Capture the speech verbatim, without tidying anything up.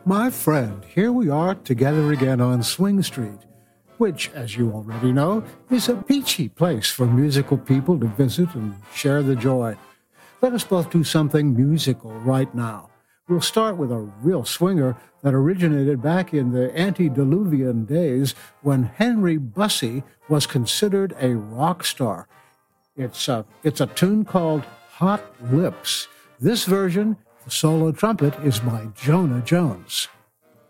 My friend, here we are together again on Swing Street, which, as you already know, is a peachy place for musical people to visit and share the joy. Let us both do something musical right now. We'll start with a real swinger that originated back in the antediluvian days when Henry Bussey was considered a rock star. It's a, it's a tune called Hot Lips. This version, the solo trumpet, is by Jonah Jones.